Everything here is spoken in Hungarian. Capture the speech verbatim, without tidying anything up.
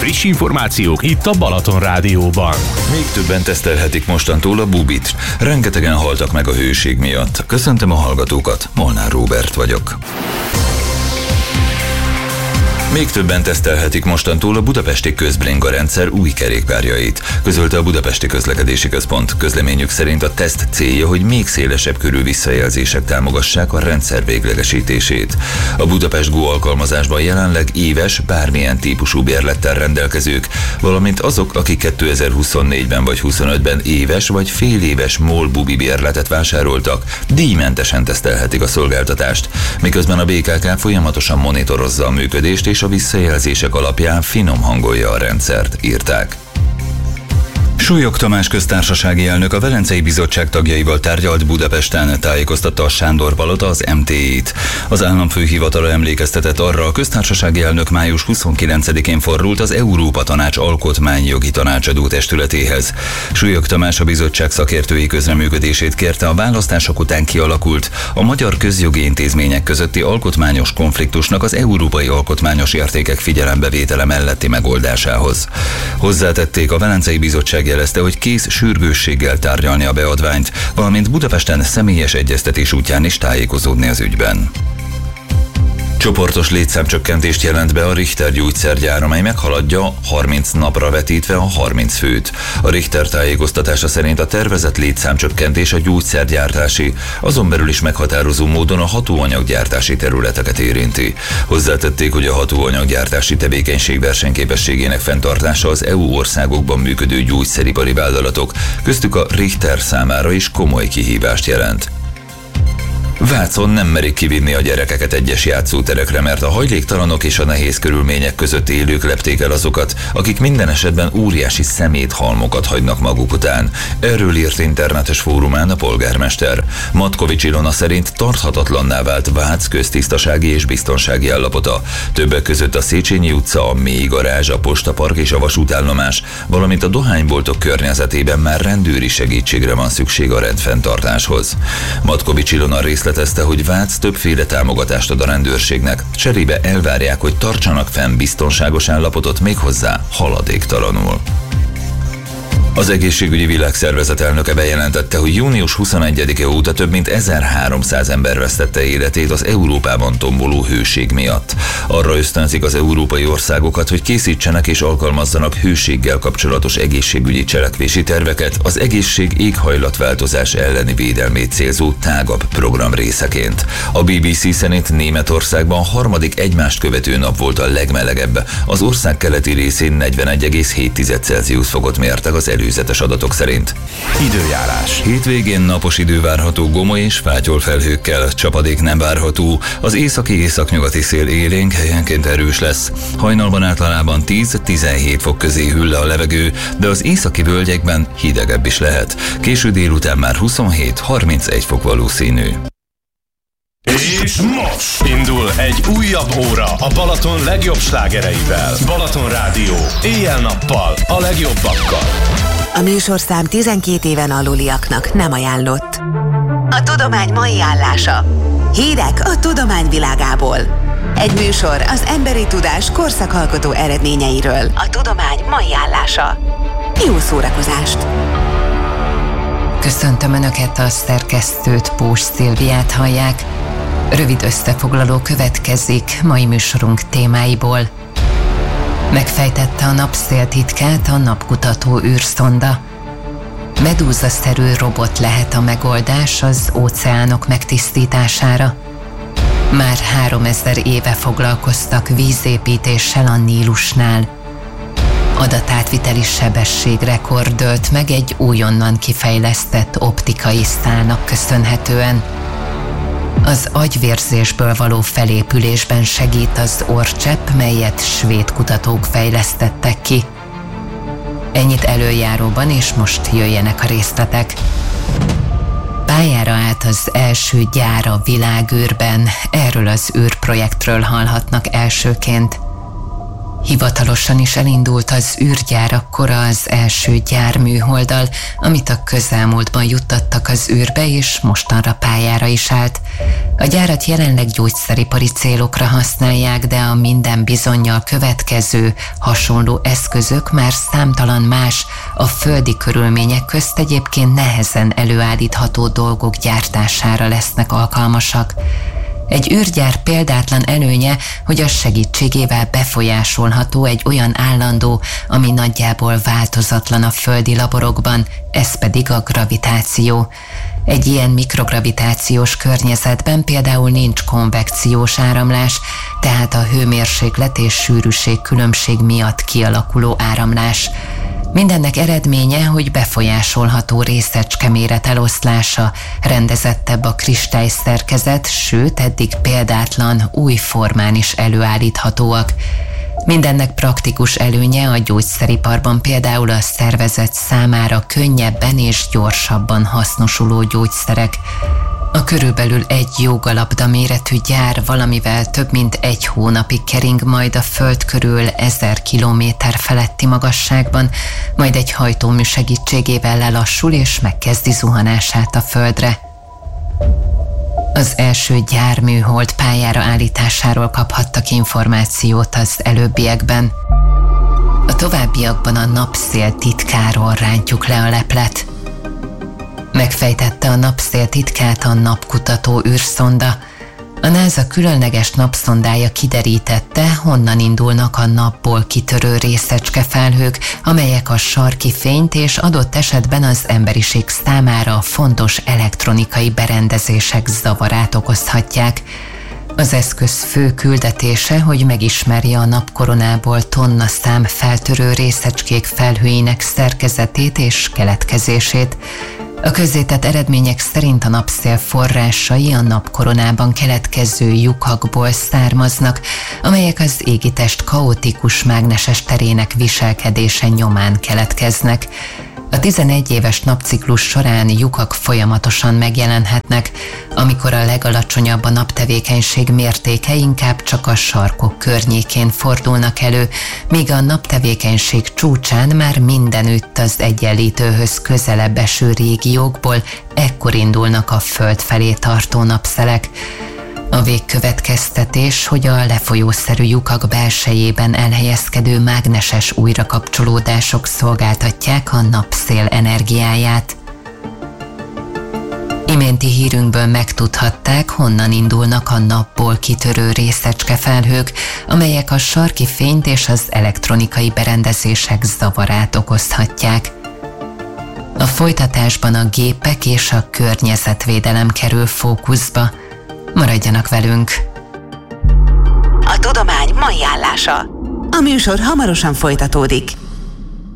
Friss információk itt a Balaton Rádióban. Még többen tesztelhetik mostantól a Bubit. Rengetegen haltak meg a hőség miatt. Köszöntöm a hallgatókat, Molnár Róbert vagyok. Még többen tesztelhetik mostantól a budapesti közbringa rendszer új kerékpárjait, közölte a Budapesti Közlekedési Központ. Közleményük szerint a teszt célja, hogy még szélesebb körű visszajelzések támogassák a rendszer véglegesítését. A Budapest Go alkalmazásban jelenleg éves, bármilyen típusú bérlettel rendelkezők, valamint azok, akik kétezer-huszonnégyben vagy huszonötben éves vagy fél éves MOL Bubi bérletet vásároltak, díjmentesen tesztelhetik a szolgáltatást, miközben a bé ká ká folyamatosan monitorozza a működést és a visszajelzések alapján finom hangolja a rendszert, írták. Súlyog Tamás köztársasági elnök a Velencei Bizottság tagjaival tárgyalt Budapesten, tájékoztatta a Sándor Palota az em té é-t. Az államfőhivatala emlékeztetett arra, a köztársasági elnök május huszonkilencedikén fordult az Európa Tanács alkotmányjogi tanácsadó testületéhez. Súlyog Tamás a bizottság szakértői közreműködését kérte a választások után kialakult, a magyar közjogi intézmények közötti alkotmányos konfliktusnak az európai alkotmányos értékek figyelembevétele melletti megoldásához. Hozzátették, a Velencei Bizottság jelezte, hogy kész sürgősséggel tárgyalni a beadványt, valamint Budapesten személyes egyeztetés útján is tájékozódni az ügyben. Csoportos létszámcsökkentést jelent be a Richter gyógyszergyár, amely meghaladja harminc napra vetítve a harminc főt. A Richter tájékoztatása szerint a tervezett létszámcsökkentés a gyógyszergyártási, azon belül is meghatározó módon a hatóanyaggyártási területeket érinti. Hozzátették, hogy a hatóanyaggyártási tevékenység versenyképességének fenntartása az é u országokban működő gyógyszeripari vállalatok, köztük a Richter számára is komoly kihívást jelent. Vácon nem merik kivinni a gyerekeket egyes játszóterekre, mert a hajléktalanok és a nehéz körülmények között élők lepték el azokat, akik minden esetben óriási szeméthalmokat hagynak maguk után. Erről írt internetes fórumán a polgármester. Matkovics Ilona szerint tarthatatlanná vált Vác köztisztasági és biztonsági állapota. Többek között a Széchenyi utca, a Mély garázs, a Postapark és a vasútállomás, valamint a dohányboltok környezetében már rendőri segítségre van szükség a rendfenntartáshoz. Matkovics Ilona részlet Teszte, hogy Vác többféle támogatást ad a rendőrségnek, cserébe elvárják, hogy tartsanak fenn biztonságos állapotot, méghozzá haladéktalanul. Az Egészségügyi Világszervezet elnöke bejelentette, hogy június huszonegyedike óta több mint ezerháromszáz ember vesztette életét az Európában tomboló hőség miatt. Arra ösztönzik az európai országokat, hogy készítsenek és alkalmazzanak hőséggel kapcsolatos egészségügyi cselekvési terveket az egészség éghajlatváltozás elleni védelmét célzó tágabb program részeként. A bé bé cé szerint Németországban harmadik egymást követő nap volt a legmelegebb. Az ország keleti részén negyvenegy egész hét Celsius fokot mértek az előzetes adatok szerint. Időjárás. Hétvégén napos idő várható gomoly és fátyol felhőkkel, csapadék nem várható, az északi északnyugati szél élénk, helyenként erős lesz. Hajnalban általában tíz-tizenhét fok közé hűl le a levegő, de az északi völgyekben hidegebb is lehet. Késő délután már huszonhét-harmincegy fok valószínű. És most indul egy újabb óra a Balaton legjobb slágereivel. Balaton Rádió, éjjel-nappal, a legjobbakkal. A műsorszám tizenkét éven aluliaknak nem ajánlott. A tudomány mai állása. Hírek a tudomány világából. Egy műsor az emberi tudás korszakalkotó eredményeiről. A tudomány mai állása. Jó szórakozást! Köszöntöm Önöket, a szerkesztőt, Pós Szilviát hallják. Rövid összefoglaló következik mai műsorunk témáiból. Megfejtette a napszél titkát a napkutató űrszonda. Medúzaszerű robot lehet a megoldás az óceánok megtisztítására. Már háromezer éve foglalkoztak vízépítéssel a Nílusnál. Adatátviteli sebességrekord dőlt meg egy újonnan kifejlesztett optikai szálnak köszönhetően. Az agyvérzésből való felépülésben segít az orrcsepp, melyet svéd kutatók fejlesztettek ki. Ennyit előjáróban, és most jöjjenek a részletek. Pályára állt az első gyár a világűrben, erről az űrprojektről hallhatnak elsőként. Hivatalosan is elindult az űrgyárak kora az első gyárműholddal, amit a közelmúltban juttattak az űrbe, és mostanra pályára is állt. A gyárat jelenleg gyógyszeripari célokra használják, de a minden bizonnyal következő hasonló eszközök már számtalan más, a földi körülmények közt egyébként nehezen előállítható dolgok gyártására lesznek alkalmasak. Egy űrgyár példátlan előnye, hogy a segítségével befolyásolható egy olyan állandó, ami nagyjából változatlan a földi laborokban, ez pedig a gravitáció. Egy ilyen mikrogravitációs környezetben például nincs konvekciós áramlás, tehát a hőmérséklet és sűrűség különbség miatt kialakuló áramlás. Mindennek eredménye, hogy befolyásolható részecskeméret eloszlása, rendezettebb a kristályszerkezet, sőt eddig példátlan új formán is előállíthatóak. Mindennek praktikus előnye a gyógyszeriparban például a szervezet számára könnyebben és gyorsabban hasznosuló gyógyszerek. A körülbelül egy jogalapda méretű gyár valamivel több mint egy hónapig kering majd a Föld körül ezer kilométer feletti magasságban, majd egy hajtómű segítségével lelassul és megkezdi zuhanását a Földre. Az első gyárműhold pályára állításáról kaphattak információt az előbbiekben. A továbbiakban a napszél titkáról rántjuk le a leplet. Megfejtette a napszél titkát a napkutató űrszonda. A NASA különleges napszondája kiderítette, honnan indulnak a napból kitörő részecskefelhők, amelyek a sarki fényt és adott esetben az emberiség számára fontos elektronikai berendezések zavarát okozhatják. Az eszköz fő küldetése, hogy megismerje a napkoronából tonnaszám feltörő részecskék felhőinek szerkezetét és keletkezését. A közzétett eredmények szerint a napszél forrásai a napkoronában keletkező lyukakból származnak, amelyek az égitest kaotikus mágneses terének viselkedése nyomán keletkeznek. A tizenegy éves napciklus során lyukak folyamatosan megjelenhetnek, amikor a legalacsonyabb a naptevékenység mértéke inkább csak a sarkok környékén fordulnak elő, míg a naptevékenység csúcsán már mindenütt az egyenlítőhöz közelebb eső régiókból ekkor indulnak a Föld felé tartó napszelek. A végkövetkeztetés, hogy a lefolyószerű lyukak belsejében elhelyezkedő mágneses újrakapcsolódások szolgáltatják a napszél energiáját. Iménti hírünkből megtudhatták, honnan indulnak a napból kitörő részecskefelhők, amelyek a sarki fényt és az elektronikai berendezések zavarát okozhatják. A folytatásban a gépek és a környezetvédelem kerül fókuszba. Maradjanak velünk! A tudomány mai állása. A műsor hamarosan folytatódik.